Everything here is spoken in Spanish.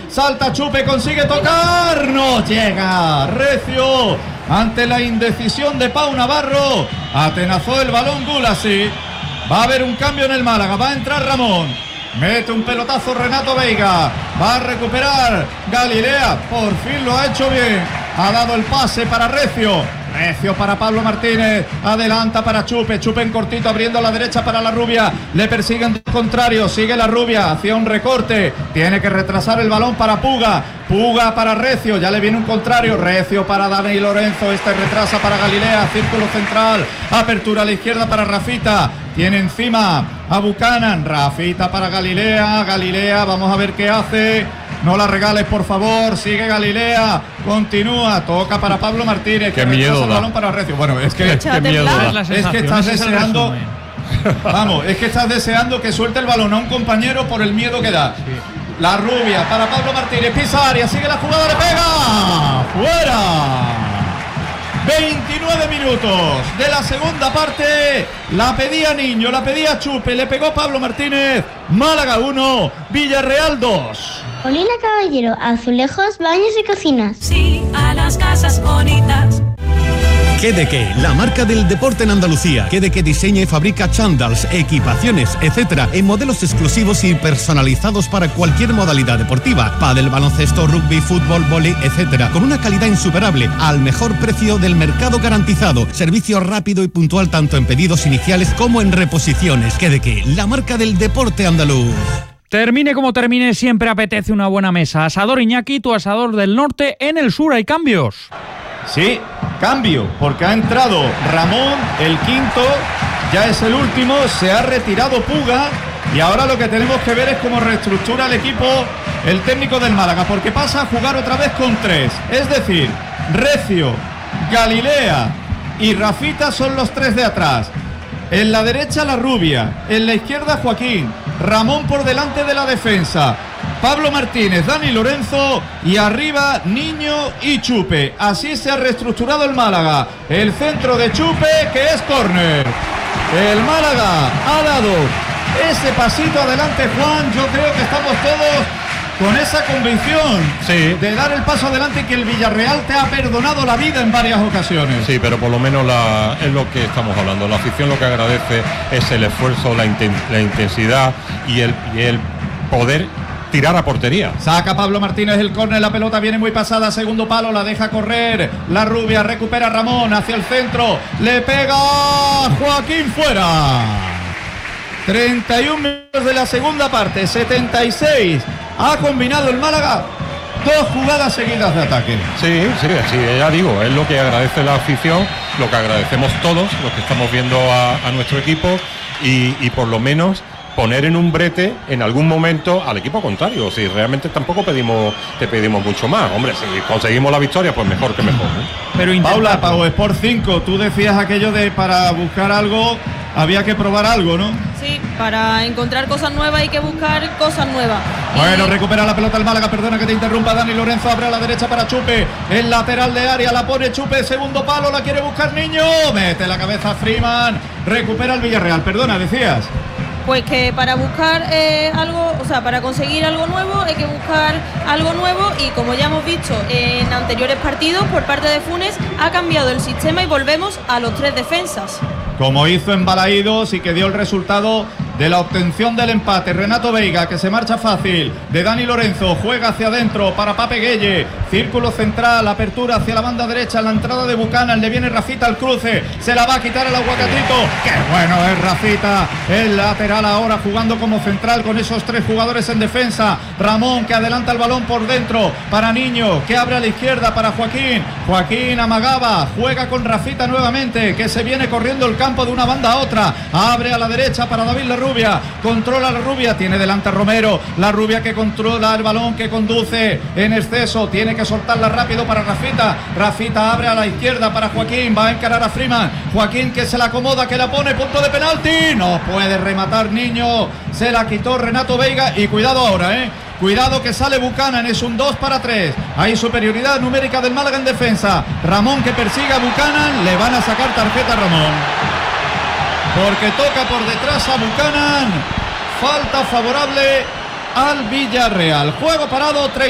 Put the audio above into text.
salta Chupe, consigue tocar, no llega. Recio, ante la indecisión de Pau Navarro, atenazó el balón Gulasi. Va a haber un cambio en el Málaga, va a entrar Ramón. Mete un pelotazo Renato Veiga. Va a recuperar Galilea. Por fin lo ha hecho bien. Ha dado el pase para Recio. Recio para Pablo Martínez. Adelanta para Chupe. Chupe en cortito abriendo a la derecha para la Rubia. Le persiguen de contrario. Sigue la Rubia. Hacia un recorte. Tiene que retrasar el balón para Puga. Puga para Recio. Ya le viene un contrario. Recio para Dani Lorenzo. Este retrasa para Galilea. Círculo central. Apertura a la izquierda para Rafita. Tiene encima a Buchanan. Rafita para Galilea. Galilea, vamos a ver qué hace. No la regales, por favor. Sigue Galilea. Continúa. Toca para Pablo Martínez. Qué miedo. El balón para Recio. Bueno, es que qué miedo. Es que estás deseando. Vamos, es que estás deseando que suelte el balón a un compañero por el miedo que da. Sí. La Rubia para Pablo Martínez. Pisa área. Sigue la jugada. Le pega. ¡Fuera! 29 minutos de la segunda parte. La pedía Niño, la pedía Chupe, le pegó Pablo Martínez. Málaga 1, Villarreal 2. Olina Caballero, azulejos, baños y cocinas. Sí, a las casas bonitas. Quedeque, la marca del deporte en Andalucía. Quedeque diseña y fabrica chándals, equipaciones, etcétera, en modelos exclusivos y personalizados para cualquier modalidad deportiva. Pádel, baloncesto, rugby, fútbol, vóley, etcétera, con una calidad insuperable, al mejor precio del mercado garantizado. Servicio rápido y puntual tanto en pedidos iniciales como en reposiciones. Quedeque, la marca del deporte andaluz. Termine como termine, siempre apetece una buena mesa. Asador Iñaki, tu asador del norte. En el sur hay cambios. Sí, cambio, porque ha entrado Ramón, el quinto, ya es el último, se ha retirado Puga y ahora lo que tenemos que ver es cómo reestructura el equipo el técnico del Málaga, porque pasa a jugar otra vez con 3, es decir, Recio, Galilea y Rafita son los 3 de atrás. En la derecha la Rubia, en la izquierda Joaquín, Ramón por delante de la defensa, Pablo Martínez, Dani Lorenzo y arriba Niño y Chupe. Así se ha reestructurado el Málaga. El centro de Chupe, que es córner. El Málaga ha dado ese pasito adelante, Juan. Yo creo que estamos todos con esa convicción de dar el paso adelante, que el Villarreal te ha perdonado la vida en varias ocasiones. Sí, pero por lo menos es lo que estamos hablando. La afición lo que agradece es el esfuerzo, la intensidad y el poder tirar a portería. Saca Pablo Martínez el córner, la pelota viene muy pasada, segundo palo, la deja correr la Rubia, recupera Ramón hacia el centro, le pega Joaquín, fuera. 31 minutos de la segunda parte, 76. Ha combinado el Málaga 2 jugadas seguidas de ataque. Sí, ya digo, es lo que agradece la afición, lo que agradecemos todos los que estamos viendo a nuestro equipo y por lo menos poner en un brete en algún momento al equipo contrario. Si realmente tampoco te pedimos mucho más. Hombre, si conseguimos la victoria, pues mejor que mejor, ¿eh? Pero Paula, Pau Sport 5, tú decías aquello de para buscar algo había que probar algo, ¿no? Sí, para encontrar cosas nuevas hay que buscar cosas nuevas. Bueno, recupera la pelota el Málaga, perdona que te interrumpa, Dani Lorenzo abre a la derecha para Chupe, el lateral de área, la pone Chupe, segundo palo, la quiere buscar Niño, mete la cabeza Freeman, recupera el Villarreal, perdona, decías. Pues que para buscar algo, o sea, para conseguir algo nuevo hay que buscar algo nuevo y como ya hemos visto en anteriores partidos por parte de Funes ha cambiado el sistema y volvemos a los 3 defensas. Como hizo en Balaídos y que dio el resultado de la obtención del empate. Renato Veiga, que se marcha fácil, de Dani Lorenzo, juega hacia adentro para Pape Gueye, círculo central, apertura hacia la banda derecha, la entrada de Buchanan, le viene Rafita al cruce, se la va a quitar el aguacatito, qué bueno es Rafita, el lateral ahora jugando como central con esos 3 jugadores en defensa. Ramón, que adelanta el balón por dentro para Niño, que abre a la izquierda para Joaquín, Joaquín amagaba, juega con Rafita nuevamente, que se viene corriendo el campo de una banda a otra, abre a la derecha para David La Rubia, controla la Rubia, tiene delante a Romero, la Rubia que controla el balón, que conduce en exceso, tiene que soltarla rápido para Rafita, Rafita abre a la izquierda para Joaquín, va a encarar a Freeman, Joaquín que se la acomoda, que la pone, punto de penalti, no puede rematar Niño, se la quitó Renato Veiga y cuidado ahora, cuidado que sale Buchanan, es un 2-3. Hay superioridad numérica del Málaga en defensa. Ramón que persigue a Buchanan, le van a sacar tarjeta a Ramón, porque toca por detrás a Buchanan. Falta favorable al Villarreal. Juego parado,